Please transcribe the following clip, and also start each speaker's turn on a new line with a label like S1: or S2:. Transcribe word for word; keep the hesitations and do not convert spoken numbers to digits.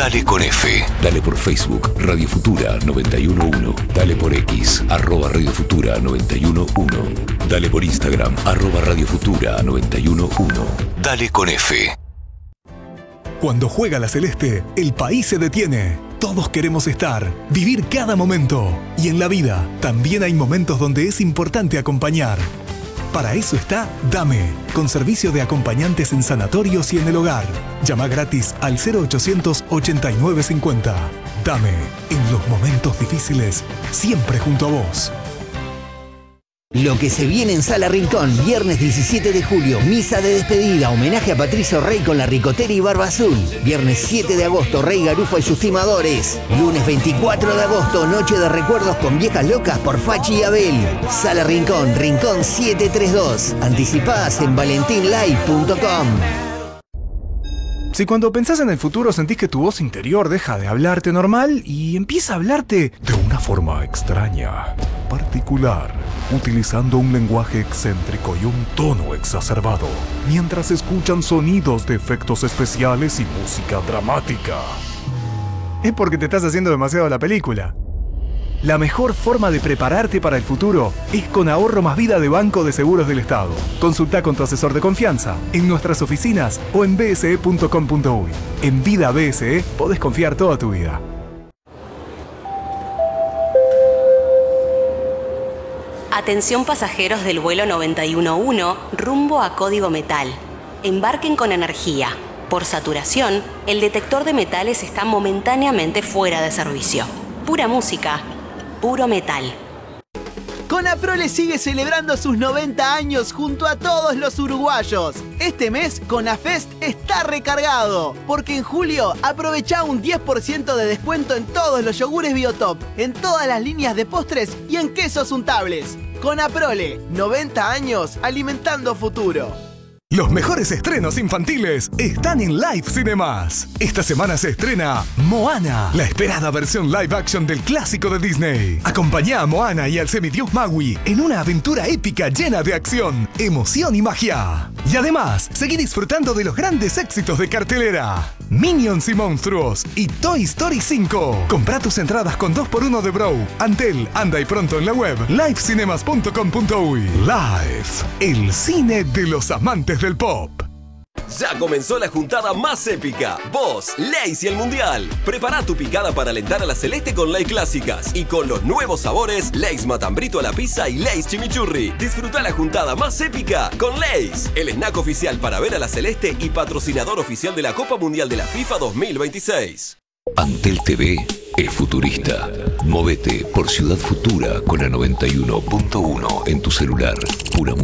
S1: Dale con F. Dale por Facebook, Radio Futura noventa y uno punto uno. Dale por X, arroba Radio Futura noventa y uno punto uno. Dale por Instagram, arroba Radio Futura noventa y uno punto uno. Dale con F.
S2: Cuando juega la Celeste, el país se detiene. Todos queremos estar, vivir cada momento. Y en la vida, también hay momentos donde es importante acompañar. Para eso está Dame, con servicio de acompañantes en sanatorios y en el hogar. Llama gratis al cero ochocientos ochenta y nueve cincuenta. Dame, en los momentos difíciles, siempre junto a vos.
S3: Lo que se viene en Sala Rincón, viernes diecisiete de julio, misa de despedida, homenaje a Patricio Rey con la Ricotera y Barba Azul. Viernes siete de agosto, Rey Garufa y sus timadores. Lunes veinticuatro de agosto, noche de recuerdos con viejas locas por Fachi y Abel. Sala Rincón, Rincón setecientos treinta y dos. Anticipadas en valentín live punto com.
S2: Si cuando pensás en el futuro sentís que tu voz interior deja de hablarte normal y empieza a hablarte de una forma extraña, particular, utilizando un lenguaje excéntrico y un tono exacerbado, mientras escuchan sonidos de efectos especiales y música dramática, es porque te estás haciendo demasiado la película. La mejor forma de prepararte para el futuro es con Ahorro Más Vida de Banco de Seguros del Estado. Consulta con tu asesor de confianza, en nuestras oficinas o en b s e punto com punto u y. En Vida B S E podés confiar toda tu vida.
S4: Atención pasajeros del vuelo noventa y uno punto uno rumbo a Código Metal. Embarquen con energía. Por saturación, el detector de metales está momentáneamente fuera de servicio. Pura música. Puro metal.
S5: Conaprole sigue celebrando sus noventa años junto a todos los uruguayos. Este mes, Conafest está recargado, porque en julio aprovecha un diez por ciento de descuento en todos los yogures Biotop, en todas las líneas de postres y en quesos untables. Conaprole, noventa años alimentando futuro.
S2: Los mejores estrenos infantiles están en Live Cinemas. Esta semana se estrena Moana, la esperada versión live action del clásico de Disney. Acompañá a Moana y al semidios Maui en una aventura épica llena de acción, emoción y magia. Y además, seguí disfrutando de los grandes éxitos de cartelera: Minions y Monstruos y Toy Story cinco. Comprá tus entradas con dos por uno de Bro, Antel, anda y pronto en la web live cinemas punto com punto u y. Live, el cine de los amantes del pop.
S6: Ya comenzó la juntada más épica. Vos, Lay's y el Mundial. Prepara tu picada para alentar a la Celeste con Lay's clásicas. Y con los nuevos sabores, Lay's Matambrito a la pizza y Lay's Chimichurri. Disfruta la juntada más épica con Lay's, el snack oficial para ver a la Celeste y patrocinador oficial de la Copa Mundial de la FIFA dos mil veintiséis.
S1: Antel T V es futurista. Movete por Ciudad Futura con la noventa y uno punto uno en tu celular. Pura